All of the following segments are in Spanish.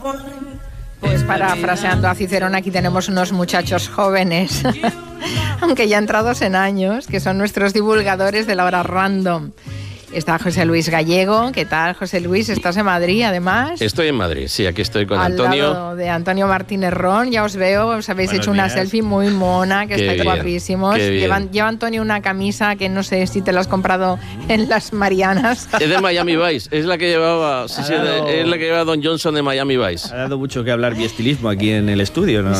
Pues parafraseando a Cicerón, aquí tenemos unos muchachos jóvenes, aunque ya entrados en años, que son nuestros divulgadores de la hora random. Está José Luis Gallego. ¿Qué tal, José Luis? ¿Estás en Madrid, además? Estoy en Madrid, sí, aquí estoy con al Antonio. Al lado de Antonio Martínez Ron, ya os veo, os habéis hecho una selfie muy mona, que estáis guapísimos. Lleva Antonio una camisa que no sé si te la has comprado en las Marianas. Es de Miami Vice, es la que llevaba, es la que llevaba Don Johnson de Miami Vice. Ha dado mucho que hablar biestilismo aquí en el estudio, no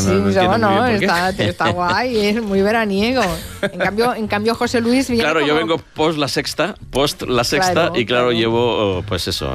está guay, es muy veraniego. En cambio José Luis viene Claro, yo vengo post la sexta, y claro, llevo, pues eso,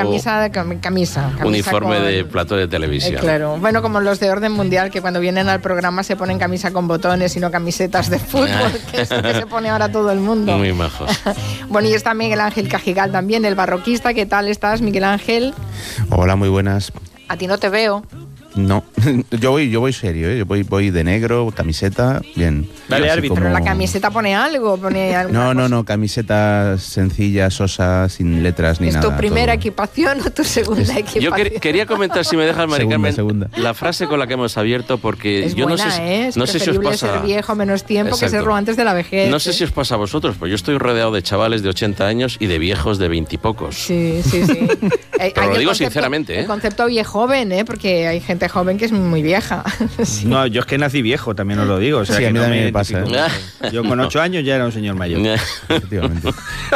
camisa uniforme de plato de televisión. Claro, bueno, como los de Orden Mundial, que cuando vienen al programa se ponen camisa con botones y no camisetas de fútbol, que es lo que se pone ahora todo el mundo. Muy majos. Bueno, y está Miguel Ángel Cajigal también, el barroquista. ¿Qué tal estás, Miguel Ángel? Hola, muy buenas. A ti no te veo. No, yo voy serio, ¿eh? Yo voy de negro, camiseta, bien. Dale, árbitro. Pero la camiseta pone algo, No, camiseta sencilla, sosa, sin letras ni nada. ¿Es tu primera equipación o tu segunda equipación? Yo quería comentar, si me dejas, Mari Carmen, segunda. La frase con la que hemos abierto, porque es yo buena, no sé si os pasa. Ser viejo menos tiempo. Exacto. Que serlo antes de la vejez. No sé si os pasa a vosotros, pues yo estoy rodeado de chavales de 80 años y de viejos de 20 y pocos. Sí. Pero lo digo sinceramente, ¿eh? El concepto viejoven, porque hay gente joven que es muy vieja. Sí. No, yo es que nací viejo, también os lo digo. O sea, sí, que a mí también me pasa. Yo con 8 años ya era un señor mayor. Efectivamente.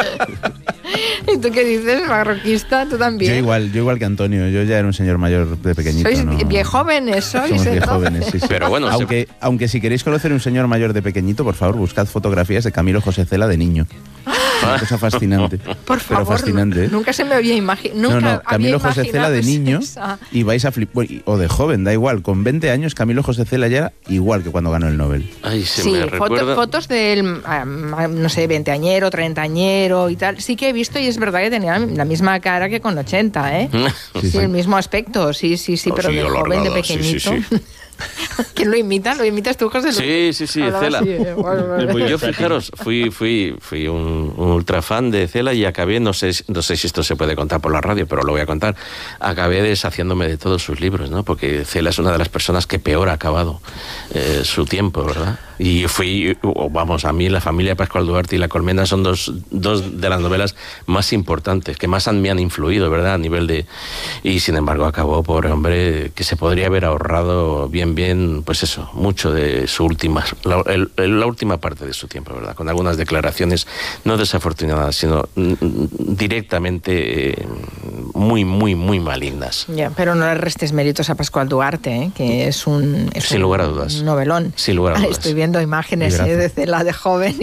¿Y tú qué dices, barroquista? ¿Tú también? Yo igual que Antonio, yo ya era un señor mayor de pequeñito. ¿Sois viejóvenes? Somos viejóvenes, sí. Pero bueno, aunque si queréis conocer un señor mayor de pequeñito, por favor, buscad fotografías de Camilo José Cela de niño. Una cosa fascinante. Por favor, fascinante, ¿eh? Nunca se me había imaginado. No, Camilo José Cela de niño y vais a flipar. O de joven, da igual. Con 20 años, Camilo José Cela ya era igual que cuando ganó el Nobel. Ay, me recuerda. Fotos del, no sé, 20añero, 30añero y tal. Sí que he visto y es verdad que tenía la misma cara que con 80, ¿eh? Sí, el mismo aspecto. Sí, pero de joven, de pequeñito. Sí. ¿Quién lo imita? ¿Lo imitas tú, José Luis? Sí, Cela. Yo, fijaros, fui un ultra fan de Cela y acabé, no sé si esto se puede contar por la radio, pero lo voy a contar, acabé deshaciéndome de todos sus libros, ¿no? Porque Cela es una de las personas que peor ha acabado su tiempo, ¿verdad? Y a mí La familia de Pascual Duarte y La colmena son dos de las novelas más importantes, que más me han influido, ¿verdad? A nivel de... Y sin embargo acabó, pobre hombre, que se podría haber ahorrado bien, pues eso, mucho de su la última parte de su tiempo, ¿verdad? Con algunas declaraciones no desafortunadas, sino directamente muy malignas. Ya, pero no le restes méritos a Pascual Duarte, que es un sin lugar a dudas. Novelón. Sin lugar a dudas. Estoy viendo imágenes de Cela de joven